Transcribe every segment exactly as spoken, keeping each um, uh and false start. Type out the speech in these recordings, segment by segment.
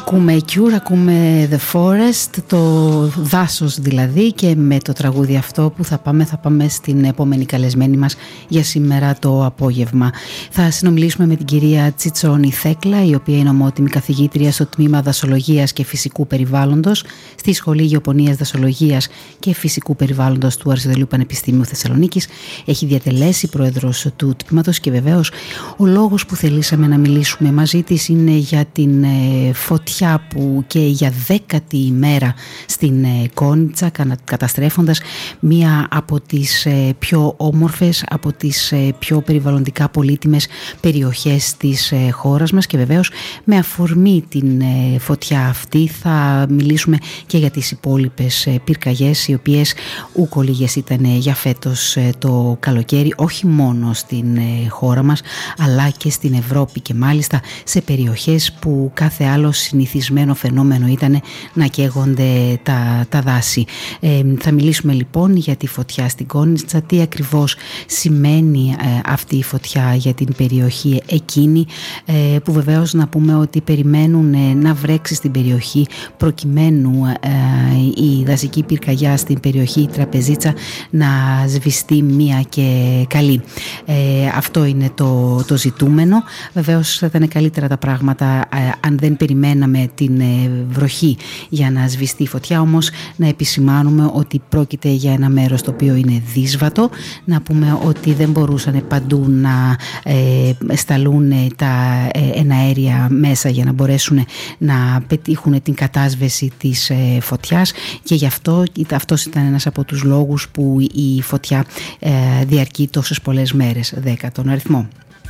Ακούμε Cure, ακούμε The Forest, το δάσος δηλαδή, και με το τραγούδι αυτό που θα πάμε, θα πάμε στην επόμενη καλεσμένη μας για σήμερα το απόγευμα. Θα συνομιλήσουμε με την κυρία Τσιτσόνη Θέκλα, η οποία είναι ομότιμη καθηγήτρια στο τμήμα Δασολογίας και Φυσικού Περιβάλλοντος στη Σχολή Γεωπονίας, Δασολογίας και Φυσικού Περιβάλλοντος του Αριστοτελείου Πανεπιστημίου Θεσσαλονίκης. Έχει διατελέσει πρόεδρος του τμήματος και βεβαίως ο λόγος που θελήσαμε να μιλήσουμε μαζί της είναι για την φωτιά που και για δέκατη ημέρα στην Κόνιτσα, καταστρέφοντας μία από τις πιο όμορφες, από τις πιο περιβαλλοντικά πολύτιμες περιοχές της χώρας μας, και βεβαίως με αφορμή την φωτιά αυτή θα μιλήσουμε και για τις υπόλοιπες πυρκαγιές, οι οποίες ούκο λίγες ήταν για φέτος το καλοκαίρι, όχι μόνο στην χώρα μας αλλά και στην Ευρώπη, και μάλιστα σε περιοχές που κάθε άλλο συνηθισμένο φαινόμενο ήταν να καίγονται τα, τα δάση. Ε, θα μιλήσουμε λοιπόν για τη φωτιά στην Κόνιτσα, τι ακριβώς σημαίνει ε, αυτή η φωτιά για την περιοχή εκείνη, ε, που βεβαίως να πούμε ότι περιμένουν ε, να βρέξει στην περιοχή προκειμένου ε, η δασική πυρκαγιά στην περιοχή Τραπεζίτσα να σβηστεί μία και καλή. Ε, αυτό είναι το, το ζητούμενο. Βεβαίως θα ήταν καλύτερα τα πράγματα ε, αν δεν περιμέναμε την ε, βροχή για να σβηστεί η φωτιά, όμως να επισημάνουμε ότι πρόκειται για ένα μέρος το οποίο είναι δύσβατο, να πούμε ότι δεν μπορούσαν παντού να ε, σταλούν τα ε, εναέρια μέσα για να μπορέσουν να πετύχουν την κατάσβεση της ε, φωτιάς, και γι' αυτό αυτός ήταν ένας από τους λόγους που η φωτιά ε, διαρκεί τόσες πολλές μέρες, δέκα τον αριθμό.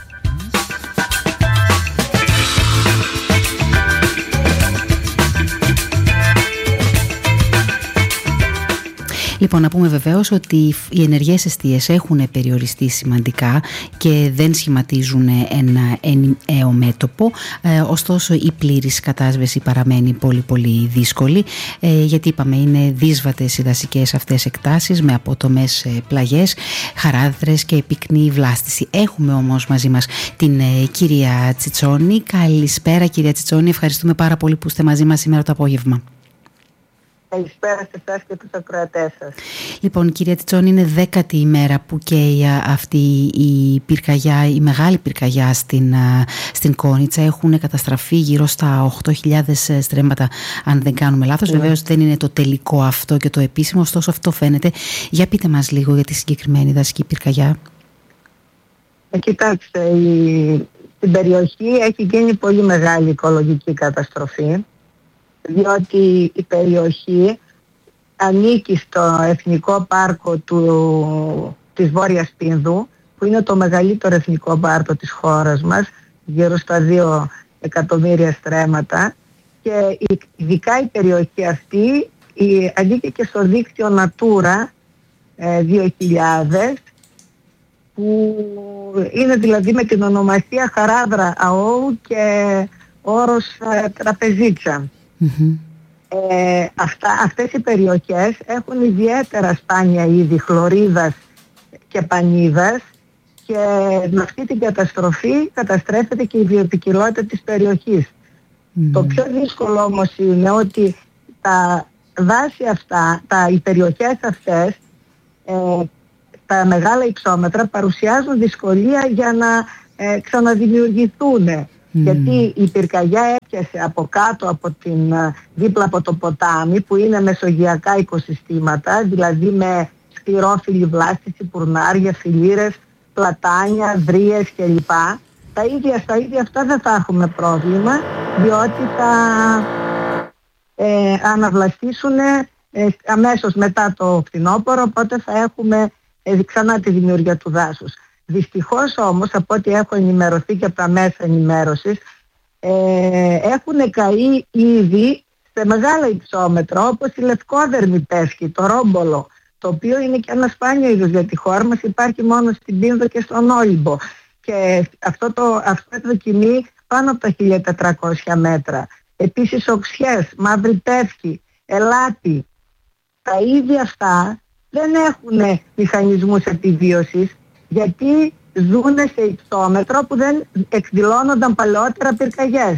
Λοιπόν, να πούμε βεβαίως ότι οι ενεργές εστίες έχουν περιοριστεί σημαντικά και δεν σχηματίζουν ένα ενιαίο μέτωπο, ε, ωστόσο η πλήρης κατάσβεση παραμένει πολύ πολύ δύσκολη, ε, γιατί είπαμε είναι δύσβατες οι δασικές αυτές εκτάσεις με απότομες πλαγιές, χαράδρες και πυκνή βλάστηση. Έχουμε όμως μαζί μας την ε, κυρία Τσιτσόνη. Καλησπέρα κυρία Τσιτσόνη, ευχαριστούμε πάρα πολύ που είστε μαζί μας σήμερα το απόγευμα. Καλησπέρα σε εσάς και τους ακροατές σας. Λοιπόν, κυρία Τσιτσόνη, είναι δέκατη ημέρα που καίει αυτή η πυρκαγιά, η μεγάλη πυρκαγιά στην, στην Κόνιτσα. Έχουν καταστραφεί γύρω στα οκτώ χιλιάδες στρέμματα, αν δεν κάνουμε λάθος. Mm. Βεβαίως δεν είναι το τελικό αυτό και το επίσημο, ωστόσο αυτό φαίνεται. Για πείτε μας λίγο για τη συγκεκριμένη δασική πυρκαγιά. Ε, κοιτάξτε, η, στην περιοχή έχει γίνει πολύ μεγάλη οικολογική καταστροφή, διότι η περιοχή ανήκει στο Εθνικό Πάρκο του, της Βόρειας Πίνδου, που είναι το μεγαλύτερο εθνικό πάρκο της χώρας μας, γύρω στα δύο εκατομμύρια στρέμματα, και ειδικά η περιοχή αυτή η, ανήκει και στο δίκτυο Natura ε, δύο χιλιάδες, που είναι δηλαδή με την ονομασία Χαράδρα Αόου και όρος ε, Τραπεζίτσα. Mm-hmm. Ε, αυτά, αυτές οι περιοχές έχουν ιδιαίτερα σπάνια είδη χλωρίδας και πανίδας, και με αυτή την καταστροφή καταστρέφεται και η βιοποικιλότητα της περιοχής. Mm-hmm. Το πιο δύσκολο όμως είναι ότι τα δάση αυτά, τα, οι περιοχές αυτές, ε, τα μεγάλα υψόμετρα παρουσιάζουν δυσκολία για να ε, ξαναδημιουργηθούν. Mm. Γιατί η πυρκαγιά έπιασε από κάτω, από την, δίπλα από το ποτάμι, που είναι μεσογειακά οικοσυστήματα, δηλαδή με σκληρόφυλλη βλάστηση, πουρνάρια, φιλήρες, πλατάνια, βρύες κλπ. Τα ίδια, στα ίδια αυτά δεν θα έχουμε πρόβλημα, διότι θα ε, αναβλαστήσουν ε, αμέσως μετά το φθινόπωρο, οπότε θα έχουμε ε, ξανά τη δημιουργία του δάσους. Δυστυχώς όμως, από ό,τι έχω ενημερωθεί και από τα μέσα ενημέρωσης, ε, έχουν καεί ήδη σε μεγάλα υψόμετρα, όπως η λευκόδερμη πέσχη, το ρόμπολο, το οποίο είναι και ένα σπάνιο είδος για τη χώρα μας, υπάρχει μόνο στην Πίνδο και στον Όλυμπο, και αυτό το, αυτό δοκιμεί πάνω από τα χίλια τετρακόσια μέτρα. Επίσης οξιές, μαύρη πέσχη, ελάτι, τα ίδια αυτά δεν έχουν μηχανισμούς επιβίωσης, γιατί ζουν σε υψόμετρο που δεν εκδηλώνονταν παλαιότερα πυρκαγιές.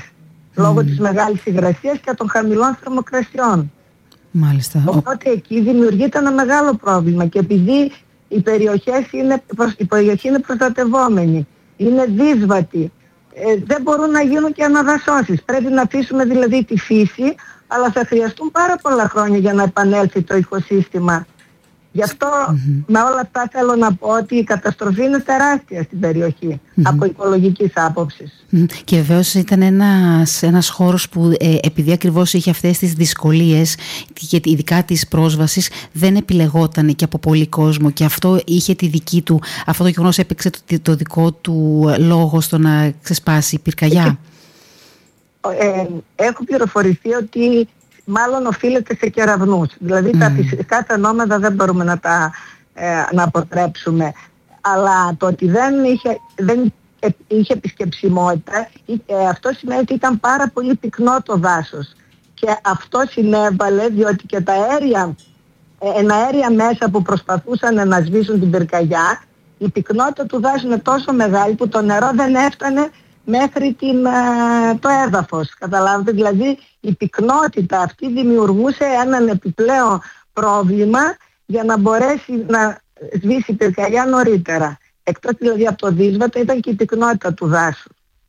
λόγω της μεγάλης υγρασίας και των χαμηλών θερμοκρασιών. Μάλιστα. Οπότε εκεί δημιουργείται ένα μεγάλο πρόβλημα και επειδή οι περιοχές είναι, η περιοχή είναι προστατευόμενη, είναι δύσβατη, ε, δεν μπορούν να γίνουν και αναδασώσεις. Πρέπει να αφήσουμε δηλαδή τη φύση, αλλά θα χρειαστούν πάρα πολλά χρόνια για να επανέλθει το οικοσύστημα. Γι' αυτό mm-hmm. με όλα αυτά θέλω να πω ότι η καταστροφή είναι τεράστια στην περιοχή mm-hmm. από οικολογικής άποψης. Mm-hmm. Και βεβαίως ήταν ένας, ένας χώρος που ε, επειδή ακριβώς είχε αυτές τις δυσκολίες και ειδικά της πρόσβασης δεν επιλεγόταν και από πολύ κόσμο και αυτό είχε τη δική του, αυτό το γεγονός έπαιξε το, το δικό του λόγο στο να ξεσπάσει η πυρκαγιά. Ε, ε, έχω πληροφορηθεί ότι μάλλον οφείλεται σε κεραυνούς. Δηλαδή mm. τα φυσικά φαινόμενα δεν μπορούμε να τα ε, να αποτρέψουμε. Αλλά το ότι δεν είχε, δεν είχε επισκεψιμότητα, ε, αυτό σημαίνει ότι ήταν πάρα πολύ πυκνό το δάσος. Και αυτό συνέβαλε διότι και τα αέρια, ε, εναέρια μέσα που προσπαθούσαν να σβήσουν την πυρκαγιά, η πυκνότητα του δάσου είναι τόσο μεγάλη που το νερό δεν έφτανε μέχρι την, το έδαφος. Καταλάβετε, δηλαδή η πυκνότητα αυτή δημιουργούσε έναν επιπλέον πρόβλημα για να μπορέσει να σβήσει η πυρκαγιά νωρίτερα. Εκτός δηλαδή από το δύσβατο ήταν και η πυκνότητα του δάσου.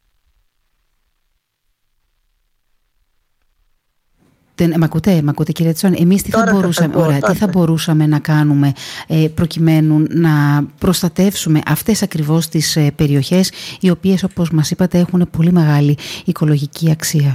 Μ' ακούτε, μ' ακούτε κύριε Τσόνη, εμείς τι θα, μπορούσαμε, ακούω, ωραία, τι θα μπορούσαμε να κάνουμε ε, προκειμένου να προστατεύσουμε αυτές ακριβώς τις ε, περιοχές οι οποίες όπως μας είπατε έχουν πολύ μεγάλη οικολογική αξία.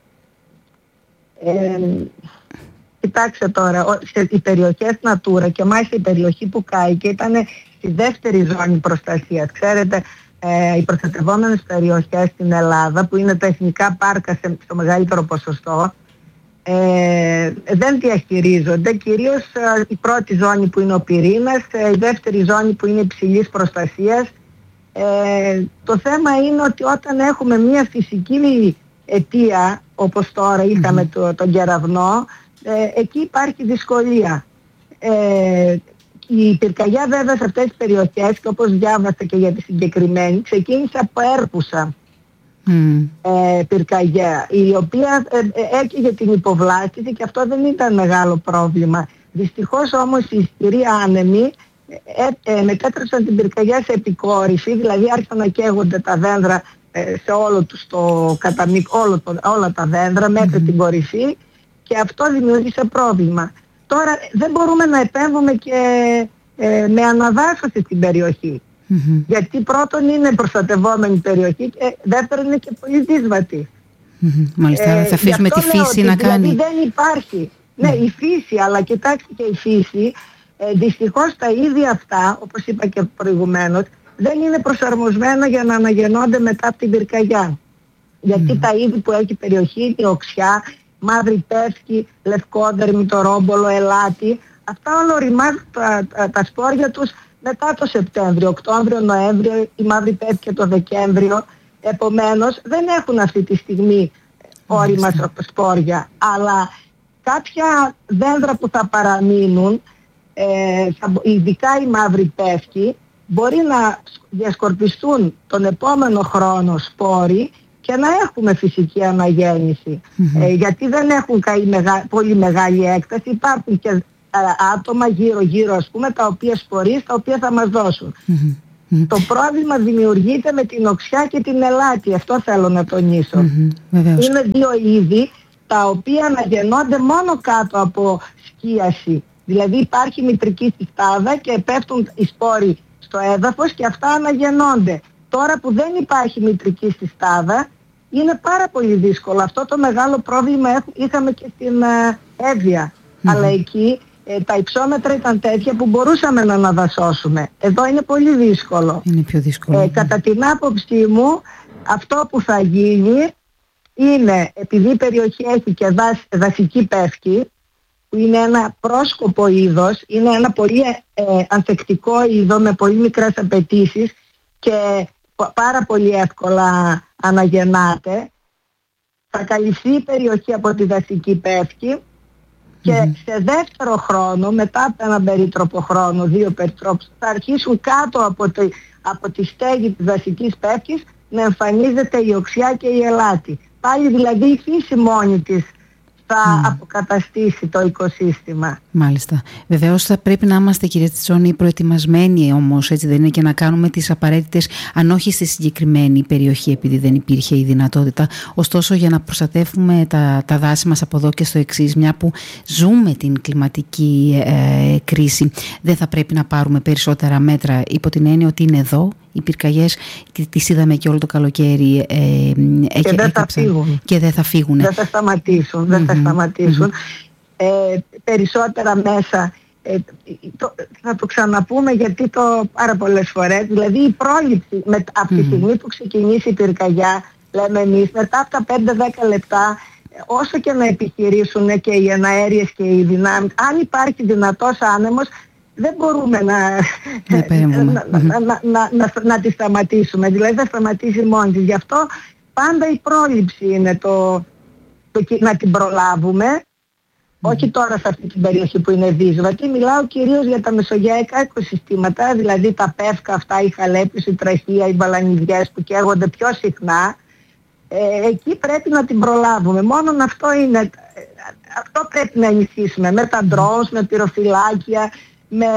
Ε, κοιτάξτε τώρα, οι περιοχές Natura και μάλιστα η περιοχή που κάηκε ήταν στη δεύτερη ζώνη προστασίας. Ξέρετε, ε, οι προστατευόμενες περιοχές στην Ελλάδα που είναι τα εθνικά πάρκα σε, στο μεγαλύτερο ποσοστό, Ε, δεν διαχειρίζονται, κυρίως ε, η πρώτη ζώνη που είναι ο πυρήνας, ε, η δεύτερη ζώνη που είναι υψηλής προστασίας. Ε, το θέμα είναι ότι όταν έχουμε μια φυσική αιτία, όπως τώρα είχαμε mm-hmm. το, τον κεραυνό, ε, εκεί υπάρχει δυσκολία. Ε, η πυρκαγιά βέβαια σε αυτές τις περιοχές, και όπως διάβασα και για τη συγκεκριμένη, ξεκίνησε από έρπουσα. Mm. Ε, πυρκαγιά, η οποία ε, ε, έκαιγε την υποβλάστηση και αυτό δεν ήταν μεγάλο πρόβλημα. Δυστυχώς όμως οι ισχυροί άνεμοι ε, ε, μετέτρεψαν την πυρκαγιά σε επικόρυφη, δηλαδή άρχισαν να καίγονται τα δέντρα ε, σε όλο τους το καταμικ, όλο το, όλα τα δέντρα μέχρι mm. την κορυφή και αυτό δημιούργησε πρόβλημα. Τώρα δεν μπορούμε να επέμβουμε και ε, με αναδάσωση στην περιοχή. Mm-hmm. Γιατί πρώτον είναι προστατευόμενη περιοχή και δεύτερον είναι και πολύ δύσβατη. Mm-hmm. Μάλιστα, ε, θα αφήσουμε τη φύση να δηλαδή κάνει. Δεν υπάρχει. Mm. Ναι, η φύση, αλλά κοιτάξτε και η φύση, ε, δυστυχώς τα είδη αυτά, όπως είπα και προηγουμένως, δεν είναι προσαρμοσμένα για να αναγεννώνται μετά από την πυρκαγιά. Γιατί mm. τα είδη που έχει η περιοχή, η οξιά, μαύρη πεύκη, λευκόδερμη, το ρόμπολο, ελάτι, αυτά όλα οριμάζουν τα, τα, τα σπόρια τους μετά το Σεπτέμβριο, Οκτώβριο, Νοέμβριο, η μαύρη πέφτει και το Δεκέμβριο. Επομένως δεν έχουν αυτή τη στιγμή όρημα σπόρια. Αλλά κάποια δέντρα που θα παραμείνουν, ε, θα, ειδικά η μαύρη πέφτει, μπορεί να διασκορπιστούν τον επόμενο χρόνο σπόροι και να έχουμε φυσική αναγέννηση. Mm-hmm. Ε, γιατί δεν έχουν καεί μεγα, πολύ μεγάλη έκταση, υπάρχουν και άτομα γύρω-γύρω, ας πούμε, τα οποία σπορείς, τα οποία θα μας δώσουν. Mm-hmm. Το πρόβλημα δημιουργείται με την οξιά και την ελάτη. Αυτό θέλω να τονίσω. Mm-hmm. Είναι δύο είδη τα οποία αναγεννώνται μόνο κάτω από σκίαση. Δηλαδή υπάρχει μητρική συστάδα και πέφτουν οι σπόροι στο έδαφος και αυτά αναγεννώνται. Τώρα που δεν υπάρχει μητρική συστάδα, είναι πάρα πολύ δύσκολο. Αυτό το μεγάλο πρόβλημα είχαμε και στην Εύβοια. Mm-hmm. Αλλά εκεί ε, τα υψόμετρα ήταν τέτοια που μπορούσαμε να αναδασώσουμε. Εδώ είναι πολύ δύσκολο. Είναι πιο δύσκολο. Ε, κατά την άποψή μου, αυτό που θα γίνει είναι, επειδή η περιοχή έχει και δασ, δασική πεύκη, που είναι ένα πρόσκοπο είδος, είναι ένα πολύ ε, ανθεκτικό είδο με πολύ μικρές απαιτήσεις και πάρα πολύ εύκολα αναγεννάται, θα καλυφθεί η περιοχή από τη δασική πεύκη και mm-hmm. σε δεύτερο χρόνο, μετά από έναν περίτροπο χρόνο, δύο περιτρόπους, θα αρχίσουν κάτω από, το, από τη στέγη της δασικής πεύκης να εμφανίζεται η οξιά και η ελάτη. πάλι δηλαδή η φύση μόνη της θα mm. αποκαταστήσει το οικοσύστημα. Μάλιστα. Βεβαίως θα πρέπει να είμαστε, κυρία Τσιτσόνη, προετοιμασμένοι όμως, έτσι δεν είναι, και να κάνουμε τις απαραίτητες, αν όχι στη συγκεκριμένη περιοχή επειδή δεν υπήρχε η δυνατότητα, ωστόσο για να προστατεύουμε τα, τα δάση μας από εδώ και στο εξής, μια που ζούμε την κλιματική ε, κρίση, δεν θα πρέπει να πάρουμε περισσότερα μέτρα υπό την έννοια ότι είναι εδώ οι πυρκαγιές, τις είδαμε και όλο το καλοκαίρι, ε, και, και δεν θα φύγουν. Και δεν θα φύγουν. Δεν θα σταματήσουν. Mm-hmm. Δεν θα σταματήσουν. Mm-hmm. Ε, περισσότερα μέσα, ε, το, θα το ξαναπούμε γιατί το πάρα πολλές φορές, δηλαδή η πρόληψη με, από τη mm-hmm. στιγμή που ξεκινήσει η πυρκαγιά, λέμε εμείς, μετά από τα πέντε με δέκα λεπτά, όσο και να επιχειρήσουν και οι εναέριες και οι δυνάμεις, αν υπάρχει δυνατός άνεμος, δεν μπορούμε να, να, να, να, να, να, να τη σταματήσουμε. Δηλαδή θα σταματήσει μόνη της. Γι' αυτό πάντα η πρόληψη είναι το, το, να την προλάβουμε. Mm. Όχι τώρα σε αυτή την περιοχή που είναι δύσβατη. Μιλάω κυρίως για τα μεσογειακά οικοσυστήματα, δηλαδή τα πεύκα αυτά, η Χαλέπης, η Τραχία, οι βαλανιδιές που καίγονται πιο συχνά. Ε, εκεί πρέπει να την προλάβουμε. Μόνο αυτό είναι, αυτό πρέπει να ενισχύσουμε με τα drones, με πυροφυλάκια, με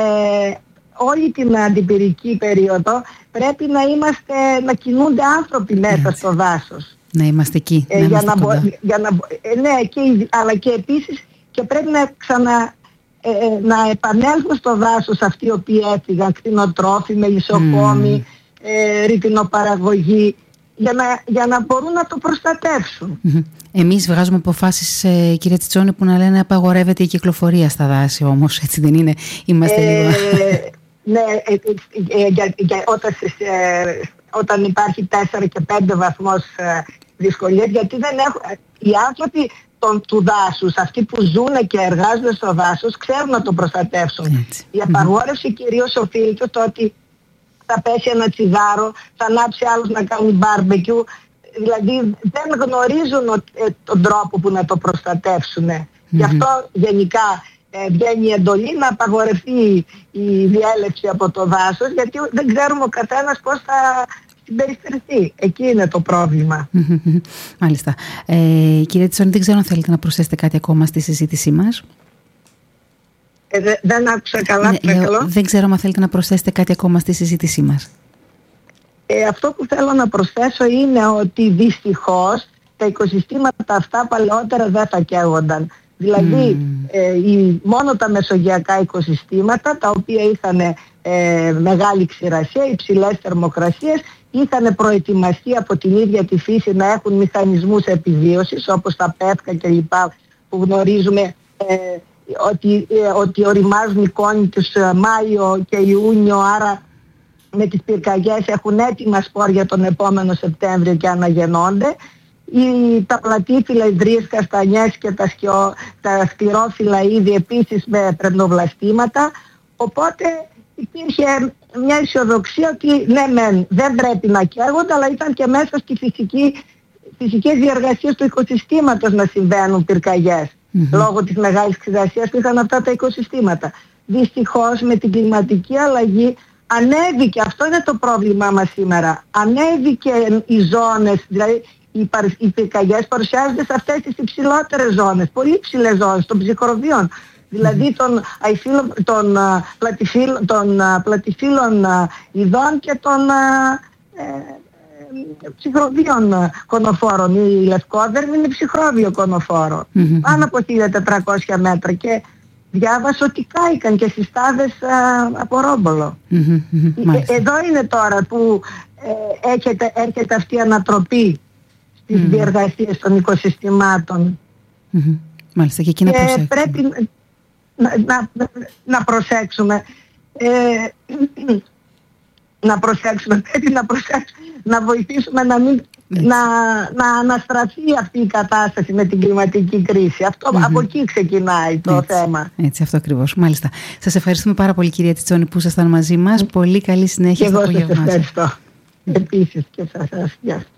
όλη την αντιπυρική περίοδο. Πρέπει να είμαστε, να κινούνται άνθρωποι μέσα Έτσι. στο δάσος. Να είμαστε εκεί, ε, να για είμαστε να κοντά. Μπο, για να, ε, ναι, και, αλλά και επίσης και πρέπει να ξανα ε, να επανέλθουν στο δάσος αυτοί οι οποίοι έφυγαν, κτηνοτρόφοι, μελισσοκόμοι, mm. ε, ρητινοπαραγωγή, για να, για να μπορούν να το προστατεύσουν. Mm-hmm. Εμείς βγάζουμε αποφάσεις, ε, κυρία Τσιτσόνη, που να λένε απαγορεύεται η κυκλοφορία στα δάση, όμως έτσι δεν είναι? Είμαστε ε, λίγο... Ναι, ε, ε, ε, για, για, όταν, ε, όταν υπάρχει τέσσερα και πέντε βαθμός ε, δυσκολίας, γιατί δεν έχουν, οι άνθρωποι των, του δάσους, αυτοί που ζουν και εργάζονται στο δάσος, ξέρουν να το προστατεύσουν. Έτσι. Η απαγόρευση mm-hmm. κυρίως οφείλεται στο ότι θα πέσει ένα τσιγάρο, θα ανάψει άλλος να κάνει μπάρμπεκιου. Δηλαδή δεν γνωρίζουν ε, τον τρόπο που να το προστατεύσουν. Mm-hmm. Γι' αυτό γενικά ε, βγαίνει η εντολή να απαγορευτεί η διέλευση από το δάσος, γιατί δεν ξέρουμε ο καθένας πώς θα συμπεριφερθεί. Εκεί είναι το πρόβλημα. Mm-hmm. Μάλιστα. Ε, κύριε Τσιτσόνη, δεν ξέρω αν θέλετε να προσθέσετε κάτι ακόμα στη συζήτησή μας. Ε, δε, δεν άκουσα καλά, ναι, λέω, δεν ξέρω αν θέλετε να προσθέσετε κάτι ακόμα στη συζήτησή μας. Ε, αυτό που θέλω να προσθέσω είναι ότι δυστυχώς τα οικοσυστήματα αυτά παλαιότερα δεν θα καίγονταν. Δηλαδή mm. ε, η, μόνο τα μεσογειακά οικοσυστήματα, τα οποία είχαν ε, μεγάλη ξηρασία, υψηλές θερμοκρασίες, είχαν προετοιμαστεί από την ίδια τη φύση να έχουν μηχανισμούς επιβίωσης, όπως τα πεύκα κλπ. Που γνωρίζουμε ε, ότι, ε, ότι οριμάζουν οι κόνοι τους Μάιο και Ιούνιο, άρα με τις πυρκαγιές έχουν έτοιμα σπόρια τον επόμενο Σεπτέμβριο και αναγεννώνται. Οι, τα πλατήφυλλα, υδρίες, καστανιές και τα, σκιο, τα σκληρόφυλλα είδη επίσης με πρετνοβλαστήματα. Οπότε υπήρχε μια αισιοδοξία ότι ναι μεν δεν πρέπει να καίγονται, αλλά ήταν και μέσα στη φυσική, φυσικές διεργασίες του οικοσυστήματος να συμβαίνουν πυρκαγιές. Mm-hmm. Λόγω της μεγάλης ξηρασίας που είχαν αυτά τα οικοσυστήματα. Δυστυχώς με την κλιματική αλλαγή ανέβηκε, αυτό είναι το πρόβλημά μας σήμερα, ανέβηκε οι ζώνες, δηλαδή οι, οι πυρκαγιές παρουσιάζονται σε αυτές τις υψηλότερες ζώνες, πολύ ψηλές ζώνες των ψυχροβίων, δηλαδή των, αϊφύλων, των, uh, πλατυφύλων, των uh, πλατυφύλων uh, ειδών και των uh, ε, ψυχροβίων uh, κονοφόρων. Η λευκόδερμη είναι ψυχρόβιο κονοφόρο, mm-hmm. πάνω από χίλια τετρακόσια μέτρα, και διάβασα ότι κάηκαν και στις στάδες α, από ρόμπολο. Mm-hmm, mm-hmm, ε, εδώ είναι τώρα που ε, έρχεται, έρχεται αυτή η ανατροπή στις mm-hmm. διεργασίες των οικοσυστημάτων. Mm-hmm. Μάλιστα, και εκεί να προσέξουμε. Πρέπει να, να, να, να προσέξουμε. Ε, να προσέξουμε, πρέπει να προσέξουμε, να βοηθήσουμε να μην... Να, να αναστραφεί αυτή η κατάσταση με την κλιματική κρίση. Αυτό, mm-hmm. Από εκεί ξεκινάει το έτσι, θέμα. Έτσι, αυτό ακριβώς. Μάλιστα. Σας ευχαριστούμε πάρα πολύ, κυρία Τσιτσόνη, που ήσασταν μαζί μας. Mm. Πολύ καλή συνέχεια. Και εγώ σας ευχαριστώ. Mm. Επίσης και σας. Γεια σας.